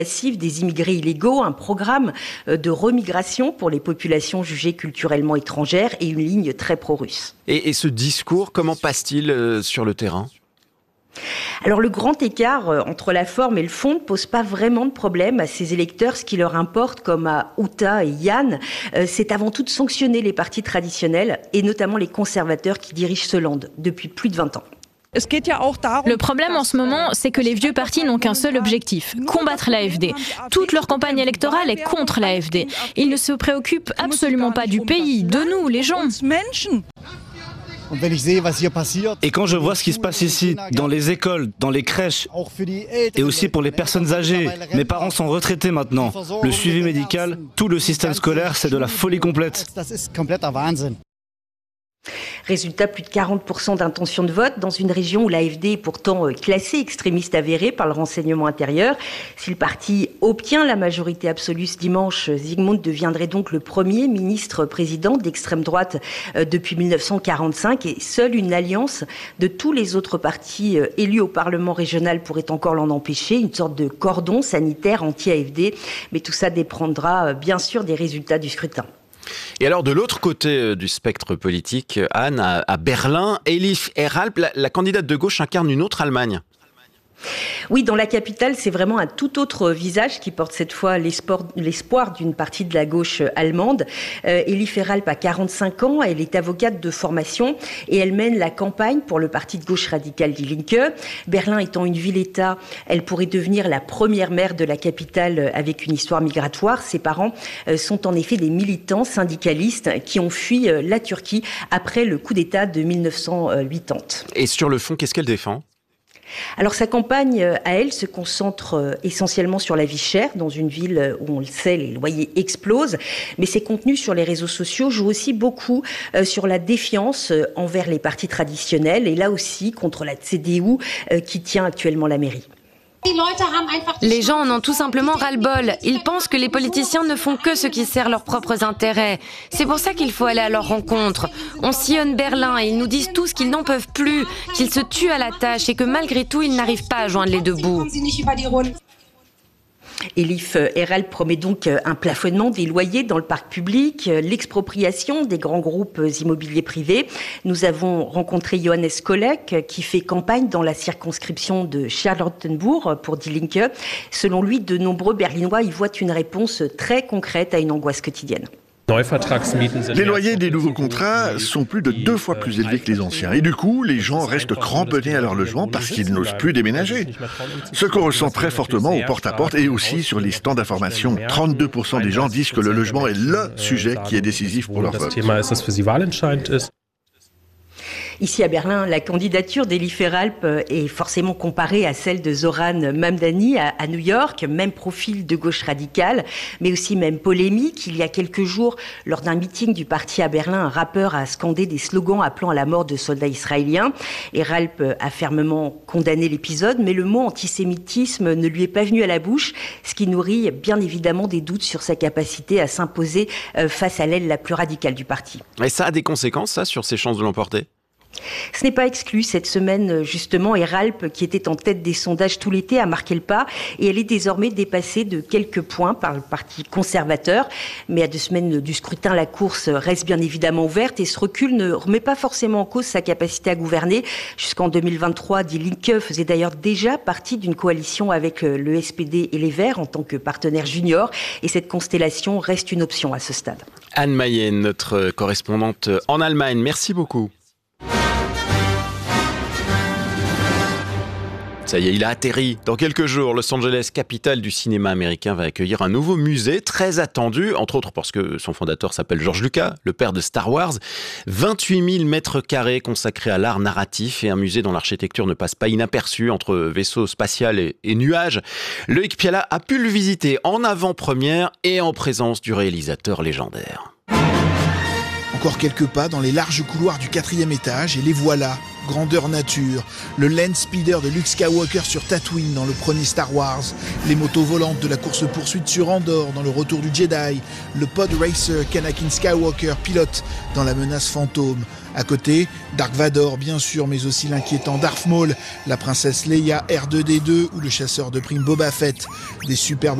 massive des immigrés illégaux, un programme de remigration pour les populations jugées culturellement étrangères et une ligne très pro-russe. Et ce discours, comment passe-t-il sur le terrain ? Alors le grand écart entre la forme et le fond ne pose pas vraiment de problème à ces électeurs. Ce qui leur importe, comme à Uta et Yann, c'est avant tout de sanctionner les partis traditionnels et notamment les conservateurs qui dirigent ce land depuis plus de 20 ans. Le problème en ce moment, c'est que les vieux partis n'ont qu'un seul objectif, combattre l'AfD. Toute leur campagne électorale est contre l'AfD. Ils ne se préoccupent absolument pas du pays, de nous, les gens. Et quand je vois ce qui se passe ici, dans les écoles, dans les crèches, et aussi pour les personnes âgées, mes parents sont retraités maintenant. Le suivi médical, tout le système scolaire, c'est de la folie complète. Résultat, plus de 40% d'intention de vote dans une région où l'AfD est pourtant classée extrémiste avérée par le renseignement intérieur. Si le parti obtient la majorité absolue ce dimanche, Zygmunt deviendrait donc le premier ministre-président d'extrême droite depuis 1945 et seule une alliance de tous les autres partis élus au Parlement régional pourrait encore l'en empêcher, une sorte de cordon sanitaire anti-AfD. Mais tout ça dépendra bien sûr des résultats du scrutin. Et alors, de l'autre côté du spectre politique, Anne, à Berlin, Elif Erhalb, la candidate de gauche, incarne une autre Allemagne. Oui, dans la capitale, c'est vraiment un tout autre visage qui porte cette fois l'espoir d'une partie de la gauche allemande. Elif Erhalb a 45 ans, elle est avocate de formation et elle mène la campagne pour le parti de gauche radical Die Linke. Berlin étant une ville-État, elle pourrait devenir la première maire de la capitale avec une histoire migratoire. Ses parents sont en effet des militants syndicalistes qui ont fui la Turquie après le coup d'État de 1980. Et sur le fond, qu'est-ce qu'elle défend ? Alors sa campagne à elle se concentre essentiellement sur la vie chère dans une ville où on le sait les loyers explosent, mais ses contenus sur les réseaux sociaux jouent aussi beaucoup sur la défiance envers les partis traditionnels et là aussi contre la CDU qui tient actuellement la mairie. Les gens en ont tout simplement ras-le-bol. Ils pensent que les politiciens ne font que ce qui sert leurs propres intérêts. C'est pour ça qu'il faut aller à leur rencontre. On sillonne Berlin et ils nous disent tous qu'ils n'en peuvent plus, qu'ils se tuent à la tâche et que malgré tout, ils n'arrivent pas à joindre les deux bouts. Elif Erhalb promet donc un plafonnement des loyers dans le parc public, l'expropriation des grands groupes immobiliers privés. Nous avons rencontré Johannes Kolek qui fait campagne dans la circonscription de Charlottenburg pour Die Linke. Selon lui, de nombreux Berlinois y voient une réponse très concrète à une angoisse quotidienne. Les loyers des nouveaux contrats sont plus de 2 fois plus élevés que les anciens. Et du coup, les gens restent cramponnés à leur logement parce qu'ils n'osent plus déménager. Ce qu'on ressent très fortement au porte-à-porte et aussi sur les stands d'information. 32% des gens disent que le logement est le sujet qui est décisif pour leur vote. Ici à Berlin, la candidature d'Elif Erhalb est forcément comparée à celle de Zoran Mamdani à New York, même profil de gauche radicale, mais aussi même polémique. Il y a quelques jours, lors d'un meeting du parti à Berlin, un rappeur a scandé des slogans appelant à la mort de soldats israéliens. Erhalb a fermement condamné l'épisode, mais le mot antisémitisme ne lui est pas venu à la bouche, ce qui nourrit bien évidemment des doutes sur sa capacité à s'imposer face à l'aile la plus radicale du parti. Et ça a des conséquences, ça, sur ses chances de l'emporter ? Ce n'est pas exclu. Cette semaine, justement, Erhalb, qui était en tête des sondages tout l'été, a marqué le pas et elle est désormais dépassée de quelques points par le parti conservateur. Mais à 2 semaines du scrutin, la course reste bien évidemment ouverte et ce recul ne remet pas forcément en cause sa capacité à gouverner. Jusqu'en 2023, Die Linke faisait d'ailleurs déjà partie d'une coalition avec le SPD et les Verts en tant que partenaire junior et cette constellation reste une option à ce stade. Anne Mayenne, notre correspondante en Allemagne, merci beaucoup. Ça y est, il a atterri. Dans quelques jours, Los Angeles, capitale du cinéma américain, va accueillir un nouveau musée très attendu, entre autres parce que son fondateur s'appelle George Lucas, le père de Star Wars. 28 000 mètres carrés consacrés à l'art narratif et un musée dont l'architecture ne passe pas inaperçue entre vaisseaux spatial et nuages. Loïc Piala a pu le visiter en avant-première et en présence du réalisateur légendaire. Encore quelques pas dans les larges couloirs du 4e étage et les voilà, grandeur nature. Le land speeder de Luke Skywalker sur Tatooine dans le premier Star Wars. Les motos volantes de la course-poursuite sur Andorre dans le Retour du Jedi. Le pod racer qu'Anakin Skywalker pilote dans La Menace Fantôme. À côté, Dark Vador bien sûr, mais aussi l'inquiétant Darth Maul, la princesse Leia R2-D2 ou le chasseur de primes Boba Fett. Des superbes